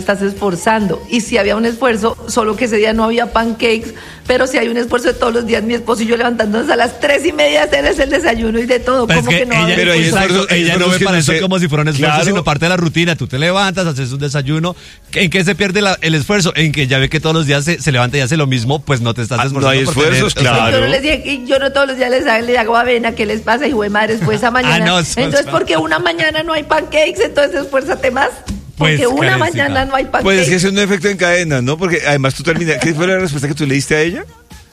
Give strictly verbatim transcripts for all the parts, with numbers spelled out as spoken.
estás esforzando. Y si había un esfuerzo, solo que ese día no había pancakes, pero si hay un esfuerzo de todos los días, mi esposo y yo levantándonos a las tres y media a hacerles el desayuno y de todo. Pues como que, que no ella, pero ella, esfuerzo, ella no ve para eso como si fuera un esfuerzo, claro, sino parte de la rutina. Tú te levantas, haces un desayuno. ¿En qué se pierde la, el esfuerzo? En que ya ve que todos los días se, se levanta y hace lo mismo, pues no te estás esforzando. Ah, no hay por esfuerzos, tener, claro. Yo no les dije que yo no todos los días les, les hago avena, ¿qué les pasa? Hijo de madre, después esa mañana. Ah, no, eso, entonces, eso. porque una mañana no hay pancakes, entonces esfuérzate más. Porque Pues, una Karencita, mañana no hay pancakes. Pues es que es un efecto en cadena, ¿no? Porque además tú terminas. ¿Qué fue la respuesta que tú le diste a ella?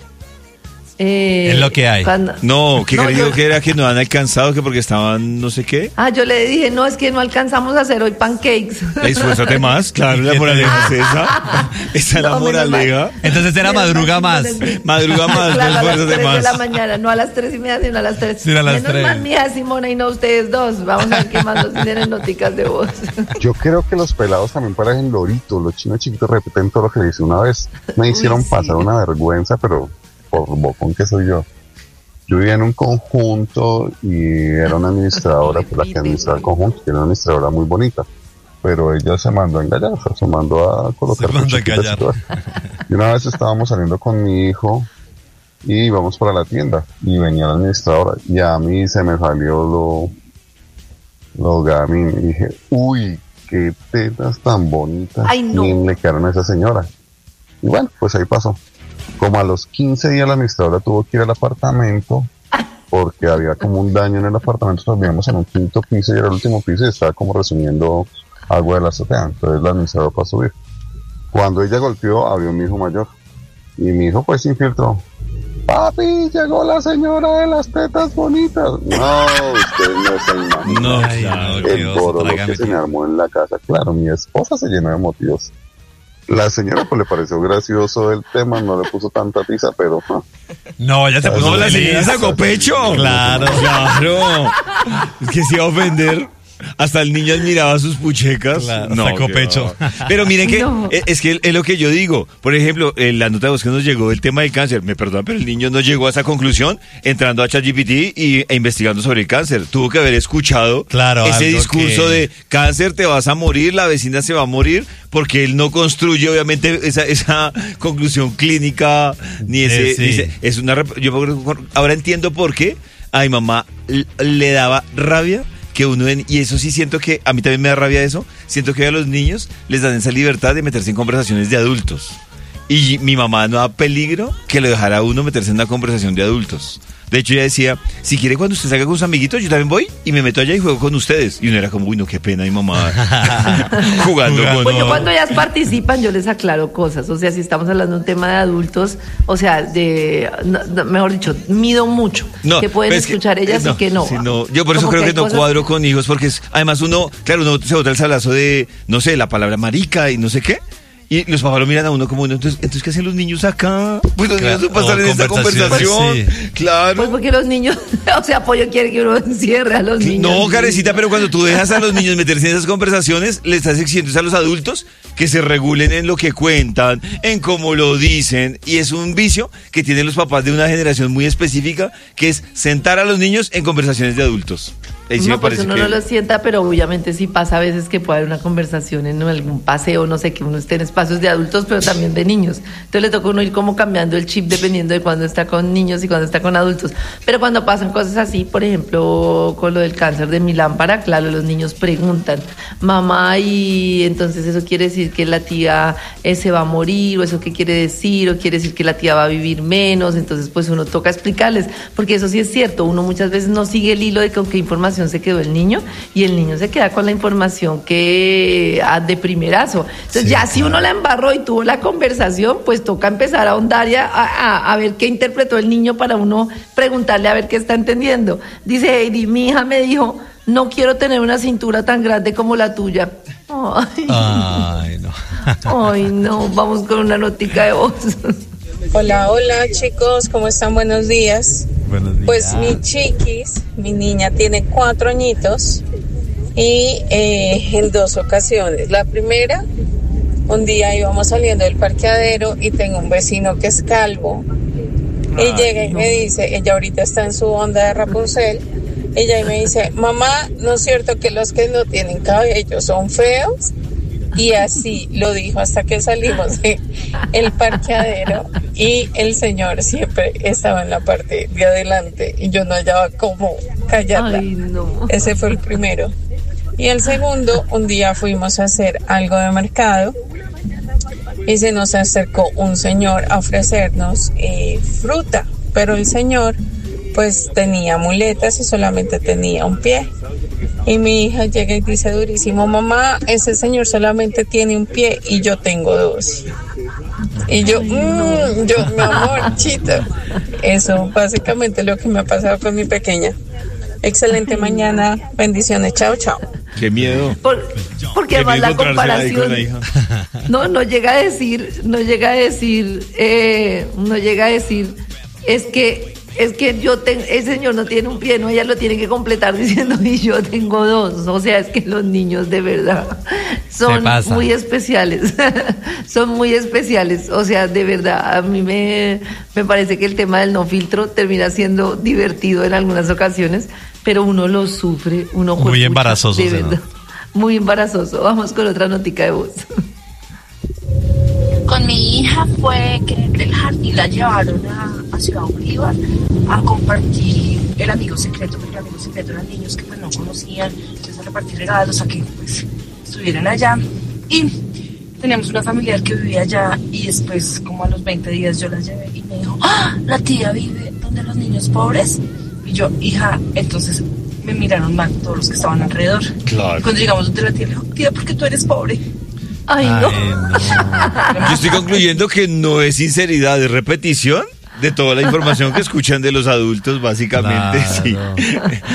Eh, Es lo que hay. Cuando, No, que No, Karen yo- dijo que era que no han alcanzado, que porque estaban no sé qué. Ah, yo le dije, no, es que no alcanzamos a hacer hoy pancakes. Esfuérzate más, claro, la moraleja es esa. Esa es la No, menos moraleja. mal. Entonces era Menos madruga mal más. que no les di. Madruga más, Claro, no a las esfuérzate tres de la más. mañana, no a las tres y media, sino a las tres. Sí, a las Menos tres. mal, mía, Simona, y no ustedes dos. Vamos a ver qué más nos tienen noticas de voz. Yo creo que los pelados también parecen loritos. Los chinos chiquitos repiten todo lo que dice. Una vez me hicieron Uy, sí. pasar una vergüenza, pero por bocón que soy yo. Yo vivía en un conjunto y era una administradora, pues, la que administraba el conjunto, que era una administradora muy bonita. Pero ella se mandó a engañar, o sea, se mandó a colocar Se mandó a cuchitas y engañar. todo. Y una vez estábamos saliendo con mi hijo y íbamos para la tienda y venía la administradora y a mí se me salió lo, lo gamín y dije, uy, qué tetas tan bonitas. Ay, no. ¿Quién le quedaron a esa señora? Y bueno, pues ahí pasó. Como a los quince días la administradora tuvo que ir al apartamento porque había como un daño en el apartamento. Nos vivíamos en un quinto piso y era el último piso y estaba como resumiendo agua de la azotea. Entonces la administradora para subir. Cuando ella golpeó, abrió mi hijo mayor. Y mi hijo pues se infiltró. Papi, llegó la señora de las tetas bonitas. No, usted no se imagina. No, Ay, claro. no, qué El oso, borolo trágame que se me tierra. armó en la casa. Claro, mi esposa se llenó de motivos. La señora pues le pareció gracioso el tema, no le puso tanta tiza, pero ah, No, ya se puso No, la feliz. señora sacó pecho. Claro. Claro. Es que se iba a ofender. Hasta el niño admiraba sus puchecas. Claro, sacó qué pecho. va. Pero miren que No. es, es que es lo que yo digo. Por ejemplo, en la nota de voz que nos llegó del tema del cáncer, me perdón, pero el niño no llegó a esa conclusión entrando a ChatGPT y, e investigando sobre el cáncer. Tuvo que haber escuchado Claro, ese algo discurso que- de cáncer, te vas a morir, la vecina se va a morir, porque él no construye obviamente esa, esa conclusión clínica ni ese, Eh, sí. ni ese- es una rep- yo me acuerdo- ahora entiendo por qué a mi mamá l- le daba rabia que uno en- y eso sí siento que a mí también me da rabia eso, siento que a los niños les dan esa libertad de meterse en conversaciones de adultos y mi mamá no da peligro que lo dejara a uno meterse en una conversación de adultos. De hecho ella decía, si quiere cuando usted salga con sus amiguitos yo también voy y me meto allá y juego con ustedes, y uno era como, uy no, qué pena mi mamá jugando con Pues yo cuando ellas participan, yo les aclaro cosas. O sea, si estamos hablando de un tema de adultos, o sea, de, no, no, mejor dicho, mido mucho No, que pueden pero es que- escuchar ellas eh, y que no. sí, no. Yo por eso Como creo que, hay no cosas- cuadro con hijos, porque es, además uno, claro, uno se bota el salazo de, no sé, la palabra marica y no sé qué. Y los papás lo miran a uno como, uno, entonces, entonces ¿qué hacen los niños acá? Pues los Claro, niños no pasan o en esta conversaciones, conversación. Claro. Pues porque los niños, o sea, Pollo quiere que uno encierre a los niños. No, Carecita, pero cuando tú dejas a los niños meterse en esas conversaciones, le estás exigiendo a los adultos que se regulen en lo que cuentan, en cómo lo dicen, y es un vicio que tienen los papás de una generación muy específica, que es sentar a los niños en conversaciones de adultos. Ahí sí No, me pues parece uno que... no lo sienta, pero obviamente sí pasa a veces que puede haber una conversación en algún paseo, no sé, que uno esté en espacios de adultos, pero también de niños. Entonces le toca a uno ir como cambiando el chip dependiendo de cuándo está con niños y cuándo está con adultos. Pero cuando pasan cosas así, por ejemplo, con lo del cáncer de mi lámpara, claro, los niños preguntan, mamá, y entonces eso quiere decir que la tía eh, se va a morir, o eso qué quiere decir, o quiere decir que la tía va a vivir menos. Entonces pues uno toca explicarles, porque eso sí es cierto, uno muchas veces no sigue el hilo de con qué información se quedó el niño, y el niño se queda con la información que ah, de primerazo. Entonces Sí, ya si claro. uno la embarró y tuvo la conversación, pues toca empezar a ahondar y a, a, a ver qué interpretó el niño para uno preguntarle a ver qué está entendiendo. Dice Heidi, mi hija me dijo, no quiero tener una cintura tan grande como la tuya. Ay, Ay, no. ay no, vamos con una notica de voz. Hola, hola chicos, ¿cómo están? Buenos días. Buenos días. Pues mi chiquis, mi niña tiene cuatro añitos y eh, en dos ocasiones. La primera, un día íbamos saliendo del parqueadero y tengo un vecino que es calvo y Ay, llega y no. me dice, ella ahorita está en su onda de Rapunzel, ella y me dice, mamá, ¿no es cierto que los que no tienen cabello son feos? Y así lo dijo hasta que salimos de el parqueadero y el señor siempre estaba en la parte de adelante y yo no hallaba cómo callarla. Ay, no. Ese fue el primero. Y el segundo, un día fuimos a hacer algo de mercado y se nos acercó un señor a ofrecernos eh, fruta, pero el señor pues tenía muletas y solamente tenía un pie. Y mi hija llega y dice durísimo, mamá, ese señor solamente tiene un pie y yo tengo dos. Y yo, mmm, yo, mi amor, chito. Eso básicamente lo que me ha pasado con mi pequeña. Excelente mañana, bendiciones, chao, chao. Qué miedo. Por, porque Qué además miedo la encontrarse ahí con comparación la hija. no no llega a decir no llega a decir eh, no llega a decir es que es que yo tengo, ese señor no tiene un pie, no, ella lo tiene que completar diciendo y yo tengo dos. O sea, es que los niños de verdad son muy especiales, son muy especiales. O sea, de verdad, a mí me, me parece que el tema del no filtro termina siendo divertido en algunas ocasiones, pero uno lo sufre, uno muy juepucha, embarazoso, de verdad, ¿no? Muy embarazoso. Vamos con otra notica de voz. Con mi hija fue que del jardín la llevaron a, a Ciudad Bolívar a compartir el amigo secreto, porque el amigo secreto eran niños que pues no conocían, entonces a repartir regalos, a que pues estuvieran allá. Y teníamos una familiar que vivía allá y después como a los veinte días yo la llevé y me dijo, ¡ah! La tía vive donde los niños pobres. Y yo, hija, entonces me miraron mal todos los que estaban alrededor. Claro. Y cuando llegamos donde la tía le dijo, tía, ¿por qué tú eres pobre? Ay, no. Ay, no. Yo estoy concluyendo que no es sinceridad, es repetición de toda la información que escuchan de los adultos, básicamente. Claro. Sí.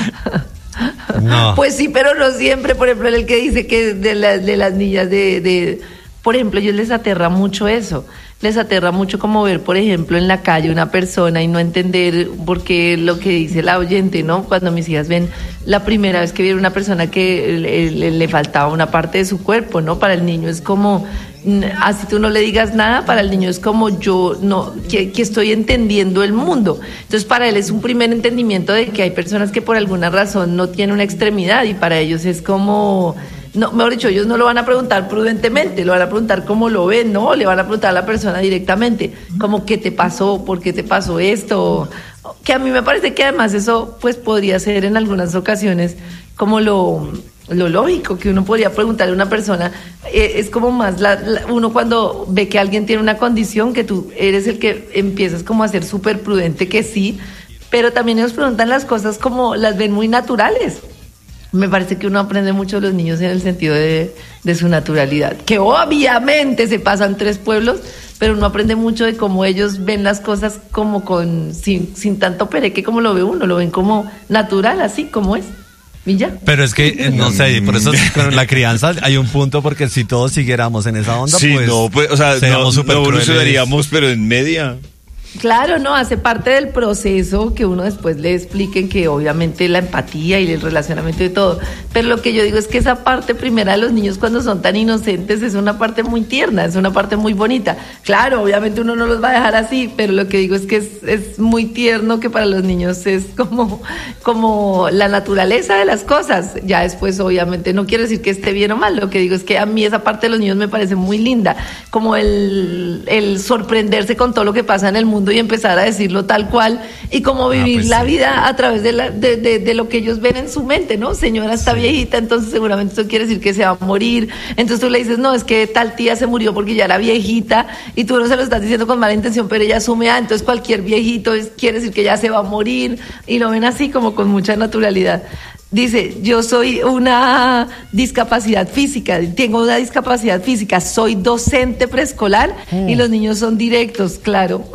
No. Pues sí, pero no siempre. Por ejemplo, el que dice que de, la, de las niñas de, de... Por ejemplo, a ellos les aterra mucho eso. Les aterra mucho como ver, por ejemplo, en la calle una persona y no entender por qué lo que dice la oyente, ¿no? Cuando mis hijas ven la primera vez que vieron una persona que le, le, le faltaba una parte de su cuerpo, ¿no? Para el niño es como, así tú no le digas nada, para el niño es como yo, no, que, que estoy entendiendo el mundo. Entonces para él es un primer entendimiento de que hay personas que por alguna razón no tienen una extremidad y para ellos es como... No, mejor dicho, ellos no lo van a preguntar prudentemente, lo van a preguntar cómo lo ven, ¿no? Le van a preguntar a la persona directamente, como qué te pasó, por qué te pasó esto, que a mí me parece que además eso pues podría ser en algunas ocasiones como lo, lo lógico, que uno podría preguntarle a una persona, eh, es como más la, la, uno cuando ve que alguien tiene una condición, que tú eres el que empiezas como a ser súper prudente que sí, pero también ellos preguntan las cosas como las ven muy naturales. Me parece que uno aprende mucho de los niños en el sentido de, de su naturalidad, que obviamente se pasan tres pueblos, pero uno aprende mucho de cómo ellos ven las cosas como con sin, sin tanto pereque como lo ve uno, lo ven como natural, así como es. ¿Y ya? Pero es que, no sé, por eso con la crianza hay un punto, porque si todos siguiéramos en esa onda, Sí, pues... no, pues, o sea, no, no súper crueles. evolucionaríamos, pero en media. Claro, no, hace parte del proceso que uno después le expliquen que obviamente la empatía y el relacionamiento y todo, pero lo que yo digo es que esa parte primera de los niños cuando son tan inocentes es una parte muy tierna, es una parte muy bonita. Claro, obviamente uno no los va a dejar así, pero lo que digo es que es, es muy tierno, que para los niños es como, como la naturaleza de las cosas. Ya después obviamente no quiere decir que esté bien o mal, lo que digo es que a mí esa parte de los niños me parece muy linda, como el, el sorprenderse con todo lo que pasa en el mundo y empezar a decirlo tal cual y como vivir ah, pues la sí. vida a través de, la, de, de, de lo que ellos ven en su mente, ¿no? Señora está sí. viejita, entonces seguramente eso quiere decir que se va a morir, entonces tú le dices, no, es que tal tía se murió porque ya era viejita y tú no se lo estás diciendo con mala intención, pero ella asume, ah, entonces cualquier viejito es, quiere decir que ya se va a morir y lo ven así como con mucha naturalidad. Dice, yo soy una discapacidad física, tengo una discapacidad física, soy docente preescolar mm. y los niños son directos, claro.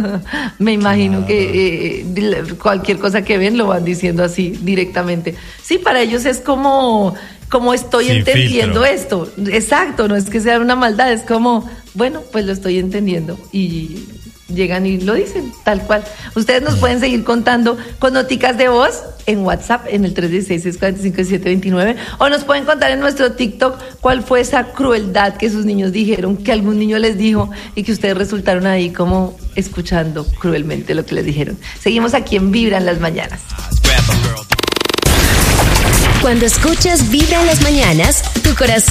Me imagino claro. que eh, cualquier cosa que ven lo van diciendo así directamente. Sí, para ellos es como, como estoy Sin entendiendo filtro. Esto. Exacto, no es que sea una maldad, es como, bueno, pues lo estoy entendiendo y... llegan y lo dicen, tal cual. Ustedes nos pueden seguir contando con noticas de voz en WhatsApp en el tres uno seis, seis cuatro cinco, siete dos nueve o nos pueden contar en nuestro TikTok cuál fue esa crueldad que sus niños dijeron, que algún niño les dijo y que ustedes resultaron ahí como escuchando cruelmente lo que les dijeron. Seguimos aquí en Vibra en las mañanas. Cuando escuchas Vibra en las mañanas, tu corazón